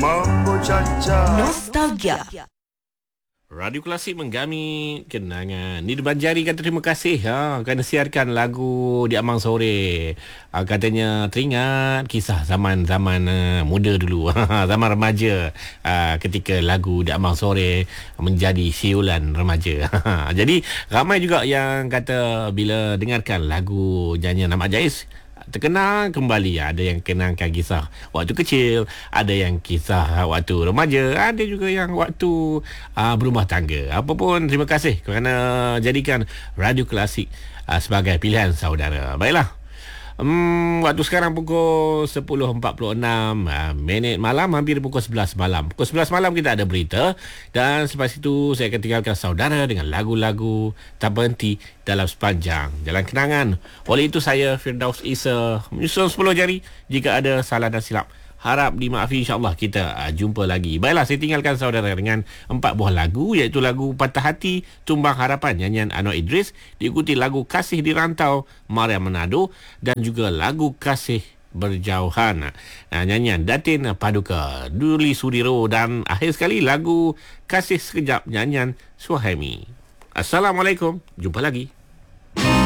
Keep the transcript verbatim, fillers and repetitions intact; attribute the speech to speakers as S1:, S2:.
S1: mampu caca.
S2: Nostalgia.
S3: Radio Klasik menggami kenangan. Ni Banjari kata terima kasih ha, kerana siarkan lagu di Amang Sore. Ha, katanya teringat kisah zaman-zaman uh, muda dulu. Zaman remaja uh, ketika lagu di Amang Sore menjadi siulan remaja. Jadi ramai juga yang kata bila dengarkan lagu nyanyian Ahmad Jais terkenang kembali. Ada yang kenangkan kisah waktu kecil, ada yang kisah waktu remaja, ada juga yang waktu uh, berumah tangga. Apapun, terima kasih kerana jadikan Radio Klasik uh, sebagai pilihan saudara. Baiklah, Hmm, waktu sekarang pukul sepuluh empat puluh enam uh, minit malam, hampir pukul sebelas malam. Pukul sebelas malam kita ada berita, dan selepas itu saya akan tinggalkan saudara dengan lagu-lagu tak berhenti dalam sepanjang jalan kenangan. Oleh itu saya, Firdaus Isa, menyusun sepuluh jari. Jika ada salah dan silap, harap dimaafi, insyaAllah kita uh, jumpa lagi. Baiklah, saya tinggalkan saudara dengan empat buah lagu, iaitu lagu Patah Hati, Tumbang Harapan, nyanyian Anwar Idris, diikuti lagu Kasih di Rantau, Maria Manado, dan juga lagu Kasih Berjauhan, uh, nyanyian Datin Paduka, Duli Sudiro, dan akhir sekali lagu Kasih Sekejap, nyanyian Suhaimi. Assalamualaikum, jumpa lagi.